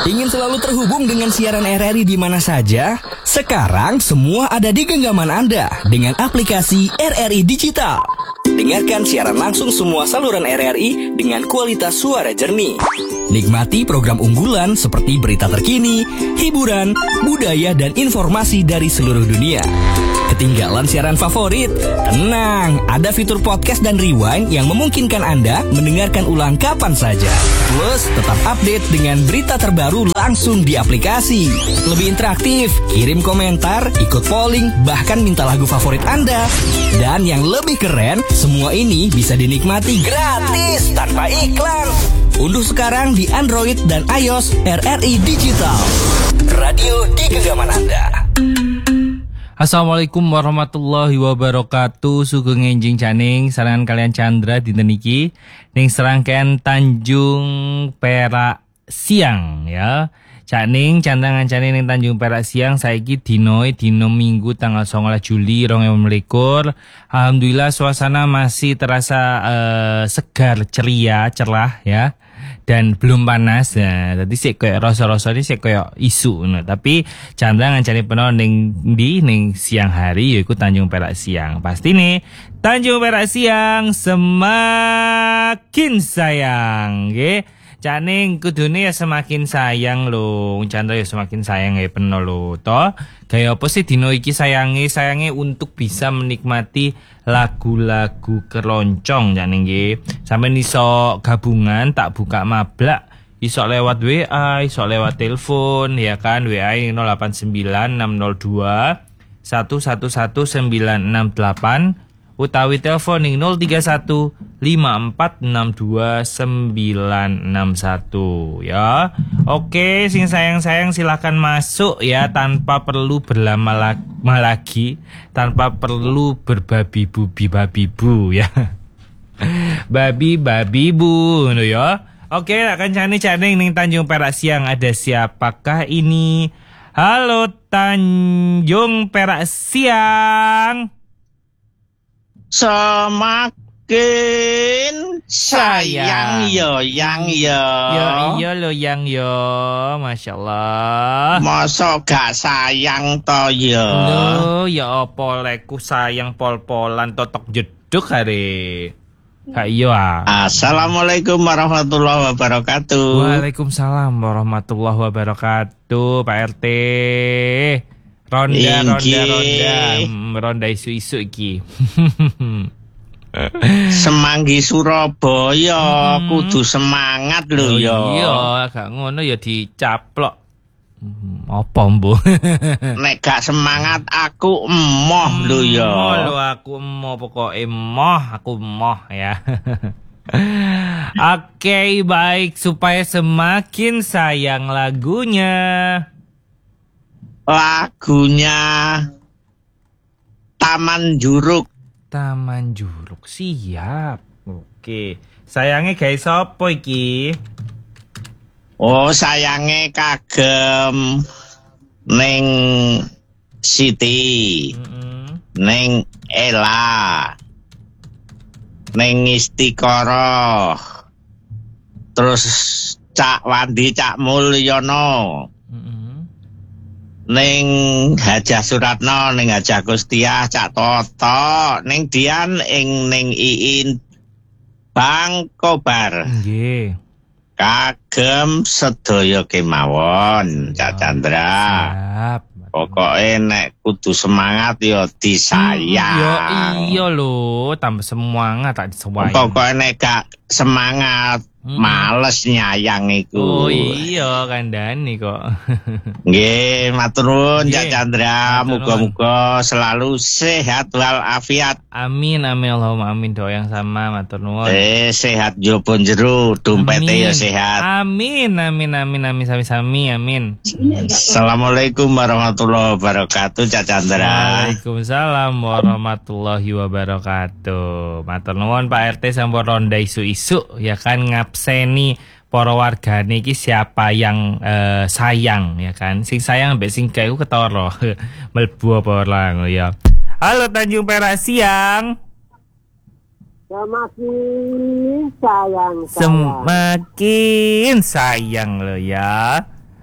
Ingin selalu terhubung dengan siaran RRI di mana saja? Sekarang semua ada di genggaman Anda dengan aplikasi RRI Digital. Dengarkan siaran langsung semua saluran RRI dengan kualitas suara jernih. Nikmati program unggulan seperti berita terkini, hiburan, budaya, dan informasi dari seluruh dunia. Ketinggalan siaran favorit? Tenang, ada fitur podcast dan rewind yang memungkinkan Anda mendengarkan ulang kapan saja. Plus, tetap update dengan berita terbaru langsung di aplikasi. Lebih interaktif, kirim komentar, ikut polling, bahkan minta lagu favorit Anda. Dan yang lebih keren, semua ini bisa dinikmati gratis tanpa iklan. Unduh sekarang di Android dan iOS RRI Digital. Radio di genggaman Anda. Assalamualaikum warahmatullahi wabarakatuh. Sugeng enjing caning sarangan kalian Chandra dinten iki ning serangkaian Tanjung Perak Siang ya. Caning Chandra ngancani ning Tanjung Perak Siang saiki dino Minggu tanggal 19 Juli 2021. Alhamdulillah suasana masih terasa segar, ceria, cerah ya. Dan belum panas ya. Tadi sih kayak rasa-rasa ini sih kayak isu no. Tapi Chandra ngancani peno ning siang hari yaiku Tanjung Perak Siang. Pasti nih Tanjung Perak Siang semakin sayang nggih. Caning kudune ya semakin sayang lho. Chandra ya semakin sayang ya peno lho toh. Kayak apa sih dino iki sayange untuk bisa menikmati lagu-lagu keroncong caning nggih. Sampeyan iso gabungan tak buka mablak, iso lewat WA, iso lewat telepon ya kan. WA 089602 111968 utawi telepon ning 031 5462961 ya. Oke, sing sayang-sayang silakan masuk ya tanpa perlu berlama-lama lagi, tanpa perlu berbabi bu ya. babi bu ngono ya. Oke, akan caning ning Tanjung Perak Siang ada siapakah ini? Halo Tanjung Perak Siang. Semakin sayang yo yang yo. Ya iya lo yang yo, Masya Allah. Masa gak sayang to yo. Loh ya apa leku sayang pol-polan totok jeduk hari. Kak iyo ah. Assalamualaikum warahmatullahi wabarakatuh. Waalaikumsalam warahmatullahi wabarakatuh Pak RT. Ronda isu-isu iki. Semanggi Surabaya kudu semangat lho ya. Iya, gak ngono ya dicaplok. Apa mbo? Nek gak semangat aku emoh lho ya. Lho aku emoh pokoke aku emoh ya. Oke, baik supaya semakin sayang lagunya. Lagunya Taman Juruk. Taman Juruk siap. Oke. Sayangnya guys apa iki? Oh, sayange kagem ning Siti. Ning Ella. Ning Istiqoroh. Terus Cak Wandi Cak Mulyono. Ning Hajah Suratno, ning Hajah Gustiah, Cak Toto, ning Dian, ning Iin, Bang Kobar. Nggih. Kagem sedaya kemawon, Cak Chandra. Siap. Pokoke nek kudu semangat yo disayang. Yo iya lho, tambah semangat tak disewai. Pokoke nek gak semangat males nyayang iku. Oh iya kandhani kok. Nggih, matur nuwun Cak Chandra, Matur muga-muga selalu sehat walafiat. Amin Allahumma amin, doa yang sama matur nuwun. Sehat jopo jero, dompete ya sehat. Amin sami-sami amin. Assalamualaikum warahmatullahi wabarakatuh Cak Chandra. Waalaikumsalam warahmatullahi wabarakatuh. Matur nuwun Pak RT sampun ronda isu-isu ya kan ngabseni para wargane iki siapa yang sayang ya kan. Sing sayang mbek sing gak iku ketara. Mlebu apa ora ngono ya. Halo Tanjung Perak Siang. Semakin sayang. Semakin sayang lo ya.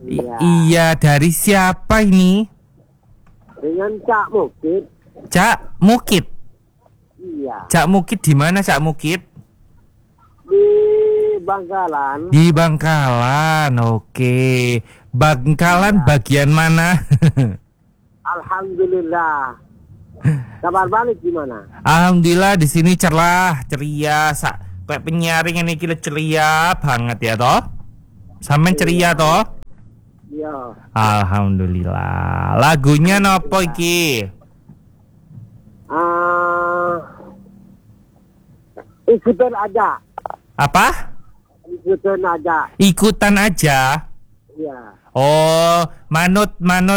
Iya. Iya, dari siapa ini? Dengan Cak Mukit. Cak Mukit. Iya. Cak Mukit di mana Cak Mukit? Di Bangkalan. Di Bangkalan. Oke. Bangkalan bagian mana? Alhamdulillah. Kabar balik gimana? Alhamdulillah di sini cerah, ceria, kayak penyaring ini kita ceria banget ya toh. Sampean ceria toh? Iya. Alhamdulillah. Lagunya nopo iki? Ikutan aja. Apa? Ikutan aja. Ikutan aja. Iya. Oh, manut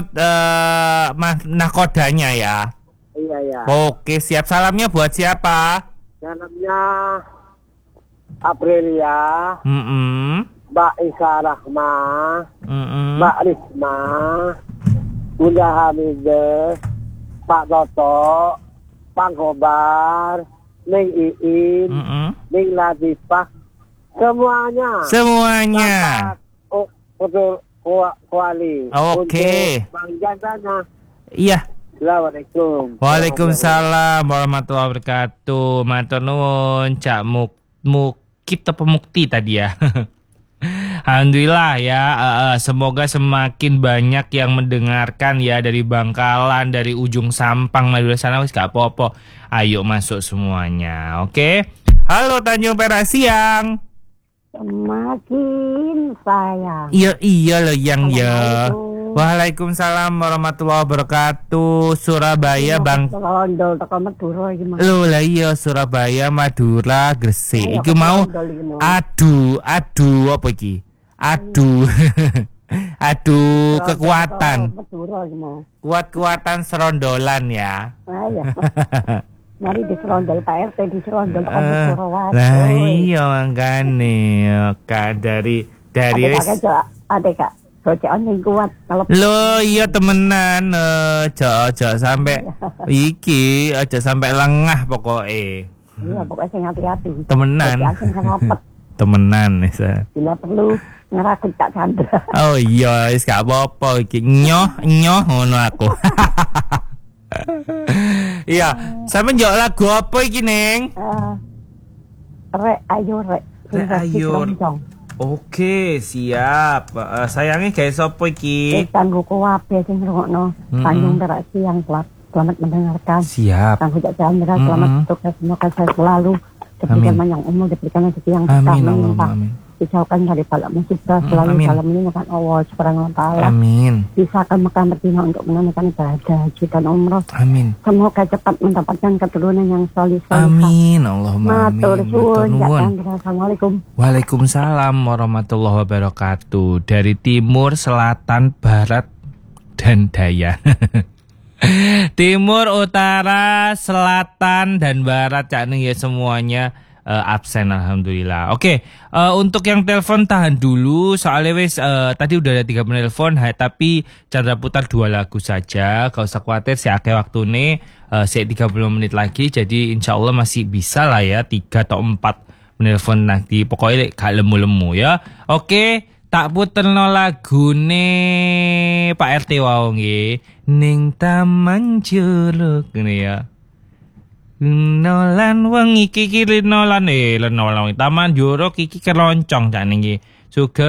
nakodanya ya. Iya, iya. Oke, siap. Salamnya buat siapa? Salamnya Aprilia, Mbak Isa Rahma, Mbak Risma, Bunda Hamidah, Pak Toto, Pak Kobar, Neng Iin, Neng Latifah, semuanya. Betul kuali. Oke. Bang Jandana. Iya. Assalamualaikum. Waalaikumsalam warahmatullahi wabarakatuh. Matur nuwun Cak Mukit apa Mukti tadi ya. Alhamdulillah ya, semoga semakin banyak yang mendengarkan ya dari Bangkalan, dari ujung Sampang, Madura sana wis gak apa-apa. Ayo masuk semuanya. Oke. Halo Tanjung Perak Siang. Semakin sayang. Iya loh yang ya. Waalaikumsalam warahmatullahi wabarakatuh. Surabaya Bang. Rondol teko Madura iki Mas. Lho lah iya Surabaya, Madura, Gresik. Iki mau adu apa iki? Adu. Adu kekuatan. Madura iki mau. Kuat-kuatan serondolan ya. Ayo. Mari diserondol Pak RT, diserondol teko Madura. Lah iya mangkane Kak dari Ada Kak. Bacaan yang kuat kalau lo iya temenan aja sampai iki aja sampai lengah pokoknya. Iya pokoknya sing hati-hati. Temenan. Temenan Nisa. Bila perlu ngerakit Cak Chandra. Oh iya wis gak apa-apa iki nyoh ngono aku. Iya, sampe njok lagu apa iki Neng? Rek ayo. Oke, siap. Sayangnya kayak sopo iki? Kanggo kuwabe sing ngrungokno Tanjung Perak Siang, selamat mendengarkan. Siap. Kanggo Cak Chandra, selamat bertugas, semoga saya selalu diberikan panjang umur, diberikan rezeki yang amin, Allahumma amin. Dijauhkan dari balak musibah, selalu dalam lindungan Allah Subhanahu wa taala. Amin. Bisakah Mekah Madinah untuk menunaikan ibadah haji dan umrah. Amin. Semoga cepat mendapatkan keturunan yang soleh. Amin, Allahumma amin. Matur suwun. Assalamualaikum. Waalaikumsalam warahmatullahi wabarakatuh. Dari timur, selatan, barat, dan daya. Timur, utara, selatan, dan barat Cak Ning ya semuanya absen alhamdulillah. Oke, untuk yang telepon tahan dulu soalnya wes tadi udah ada 3 menelpon tapi Chandra putar 2 lagu saja. Gak usah khawatir si akeh waktu nih 30 menit lagi jadi insya Allah masih bisa lah ya 3 atau 4 menelpon nanti. Pokoknya gak lemu-lemu ya. Oke, tak puterno lagune Pak RT wae nggih. Ning Taman Jeruk ngene ya. Nolan wengi iki nolan Taman Jeruk iki keroncong Cak Ning iki. Suga